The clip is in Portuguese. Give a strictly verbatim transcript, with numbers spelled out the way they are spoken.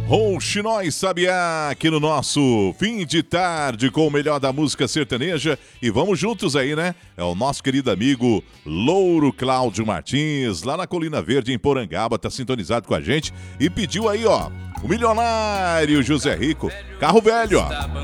Rouxinóis Sabiá, aqui no nosso fim de tarde com o melhor da música sertaneja. E vamos juntos aí, né? É o nosso querido amigo Louro Cláudio Martins, lá na Colina Verde, em Porangaba, tá sintonizado com a gente e pediu aí, ó, o milionário José Rico, Carro Velho, ó.